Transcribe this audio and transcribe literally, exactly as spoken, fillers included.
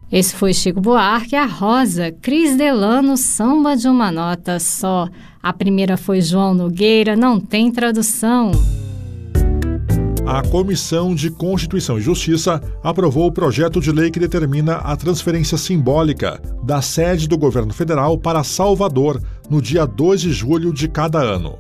Esse foi Chico Buarque, a Rosa, Cris Delano, Samba de uma Nota Só. A primeira foi João Nogueira, Não Tem Tradução. A Comissão de Constituição e Justiça aprovou o projeto de lei que determina a transferência simbólica da sede do governo federal para Salvador no dia dois de julho de cada ano.